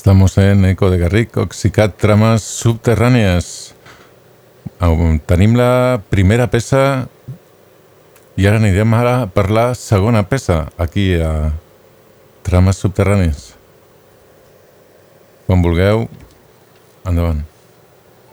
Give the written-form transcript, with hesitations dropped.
Estamos en Eco de Garric, Oxicat, trames subterrànies. Tenim la primera peça i ara anirem per la segona peça, aquí a Trames subterrànies. Quan vulgueu, endavant.